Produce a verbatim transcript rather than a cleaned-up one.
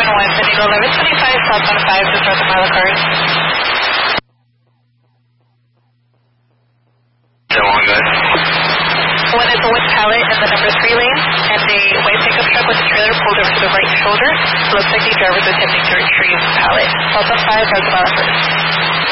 seven one, sending eleven twenty-five, southbound five to start the mile cars. seven one, good. One is a wood pallet in the number three lane, and a white pickup truck with a trailer pulled over to the right shoulder. Looks like the driver was attempting to retrieve the pallet. Southbound five has the mile first.